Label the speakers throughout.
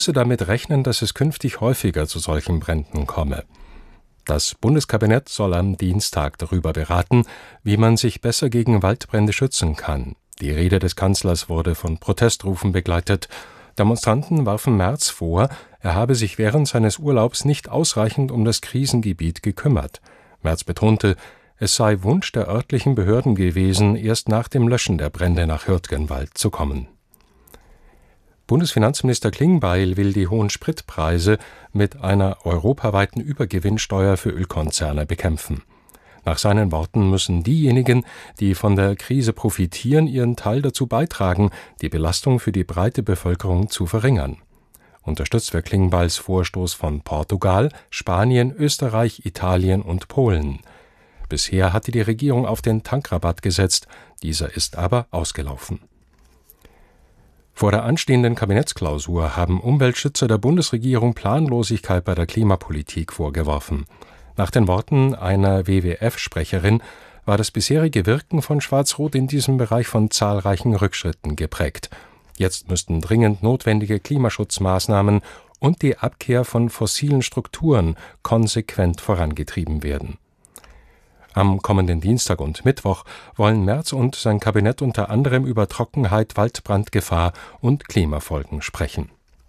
Speaker 1: damit rechnen, dass es künftig häufiger zu solchen Bränden komme. Das Bundeskabinett soll am Dienstag darüber beraten, wie man sich besser gegen Waldbrände schützen kann. Die Rede des Kanzlers wurde von Protestrufen begleitet. Demonstranten warfen Merz vor, er habe sich während seines Urlaubs nicht ausreichend um das Krisengebiet gekümmert. Merz betonte, es sei Wunsch der örtlichen Behörden gewesen, erst nach dem Löschen der Brände nach Hürtgenwald zu kommen. Bundesfinanzminister Klingbeil will die hohen Spritpreise mit einer europaweiten Übergewinnsteuer für Ölkonzerne bekämpfen. Nach seinen Worten müssen diejenigen, die von der Krise profitieren, ihren Teil dazu beitragen, die Belastung für die breite Bevölkerung zu verringern. Unterstützt wird Klingbeils Vorstoß von Portugal, Spanien, Österreich, Italien und Polen. Bisher hatte die Regierung auf den Tankrabatt gesetzt, dieser ist aber ausgelaufen. Vor der anstehenden Kabinettsklausur haben Umweltschützer der Bundesregierung Planlosigkeit bei der Klimapolitik vorgeworfen. Nach den Worten einer WWF-Sprecherin war das bisherige Wirken von Schwarz-Rot in diesem Bereich von zahlreichen Rückschritten geprägt. Jetzt müssten dringend notwendige Klimaschutzmaßnahmen und die Abkehr von fossilen Strukturen konsequent vorangetrieben werden. Am kommenden Dienstag und Mittwoch wollen Merz und sein Kabinett unter anderem über Trockenheit, Waldbrandgefahr und Klimafolgen sprechen.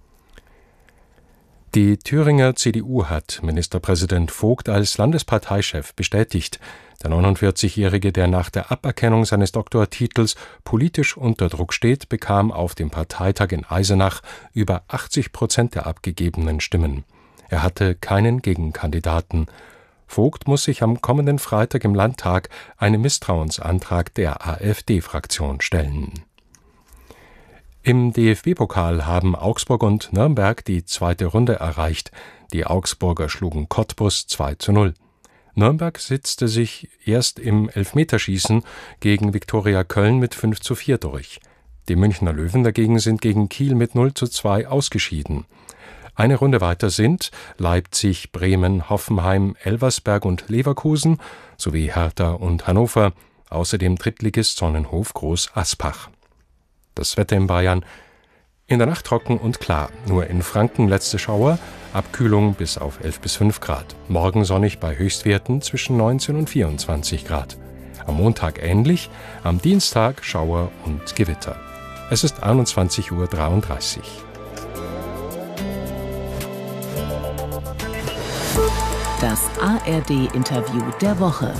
Speaker 1: Die Thüringer CDU hat Ministerpräsident Vogt als Landesparteichef bestätigt. Der 49-Jährige, der nach der Aberkennung seines Doktortitels politisch unter Druck steht, bekam auf dem Parteitag in Eisenach über 80% der abgegebenen Stimmen. Er hatte keinen Gegenkandidaten. Vogt muss sich am kommenden Freitag im Landtag einem Misstrauensantrag der AfD-Fraktion stellen. Im DFB-Pokal haben Augsburg und Nürnberg die zweite Runde erreicht. Die Augsburger schlugen Cottbus 2:0. Nürnberg setzte sich erst im Elfmeterschießen gegen Viktoria Köln mit 5:4 durch. Die Münchner Löwen dagegen sind gegen Kiel mit 0:2 ausgeschieden. Eine Runde weiter sind Leipzig, Bremen, Hoffenheim, Elversberg und Leverkusen sowie Hertha und Hannover, außerdem Drittligist Sonnenhof Groß-Aspach. Das Wetter in Bayern: in der Nacht trocken und klar, nur in Franken letzte Schauer, Abkühlung bis auf 11 bis 5 Grad. Morgen sonnig bei Höchstwerten zwischen 19 und 24 Grad. Am Montag ähnlich, am Dienstag Schauer und Gewitter. Es ist 21:33 Uhr.
Speaker 2: Das ARD-Interview der Woche.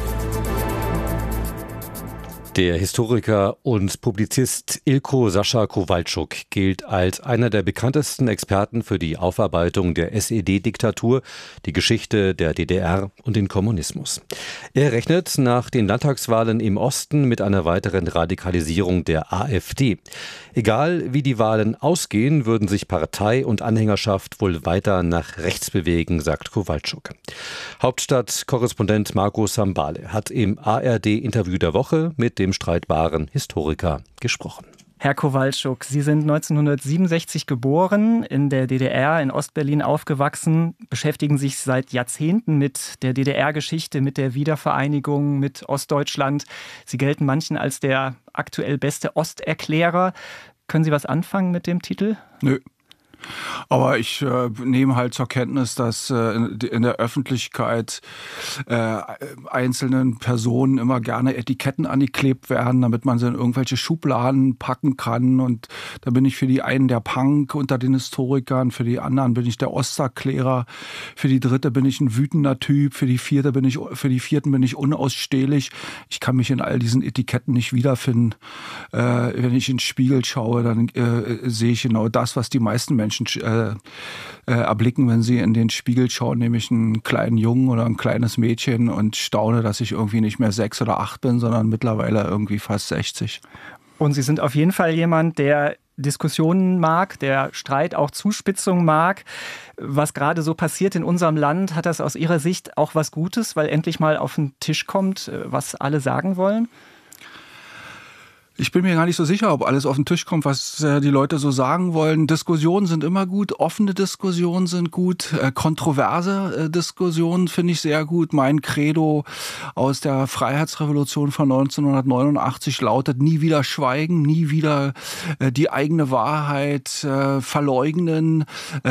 Speaker 3: Der Historiker und Publizist Ilko Sascha Kowalczuk gilt als einer der bekanntesten Experten für die Aufarbeitung der SED-Diktatur, die Geschichte der DDR und den Kommunismus. Er rechnet nach den Landtagswahlen im Osten mit einer weiteren Radikalisierung der AfD. Egal wie die Wahlen ausgehen, würden sich Partei und Anhängerschaft wohl weiter nach rechts bewegen, sagt Kowalczuk. Hauptstadtkorrespondent Marco Sambale hat im ARD-Interview der Woche mit dem streitbaren Historiker gesprochen.
Speaker 4: Herr Kowalczuk, Sie sind 1967 geboren, in der DDR, in Ostberlin aufgewachsen, beschäftigen sich seit Jahrzehnten mit der DDR-Geschichte, mit der Wiedervereinigung, mit Ostdeutschland. Sie gelten manchen als der aktuell beste Osterklärer. Können Sie was anfangen mit dem Titel?
Speaker 5: Nö. Aber ich nehme halt zur Kenntnis, dass in der Öffentlichkeit einzelnen Personen immer gerne Etiketten angeklebt werden, damit man sie in irgendwelche Schubladen packen kann. Und da bin ich für die einen der Punk unter den Historikern, für die anderen bin ich der Osterklärer, für die dritte bin ich ein wütender Typ, für die vierten bin ich unausstehlich. Ich kann mich in all diesen Etiketten nicht wiederfinden. Wenn ich in den Spiegel schaue, dann sehe ich genau das, was die meisten Menschen erblicken, wenn sie in den Spiegel schauen, nämlich einen kleinen Jungen oder ein kleines Mädchen, und staune, dass ich irgendwie nicht mehr 6 oder 8 bin, sondern mittlerweile irgendwie fast 60.
Speaker 4: Und Sie sind auf jeden Fall jemand, der Diskussionen mag, der Streit, auch Zuspitzung mag. Was gerade so passiert in unserem Land, hat das aus Ihrer Sicht auch was Gutes, weil endlich mal auf den Tisch kommt, was alle sagen wollen?
Speaker 5: Ich bin mir gar nicht so sicher, ob alles auf den Tisch kommt, was die Leute so sagen wollen. Diskussionen sind immer gut, offene Diskussionen sind gut, kontroverse Diskussionen finde ich sehr gut. Mein Credo aus der Freiheitsrevolution von 1989 lautet: nie wieder schweigen, nie wieder die eigene Wahrheit verleugnen,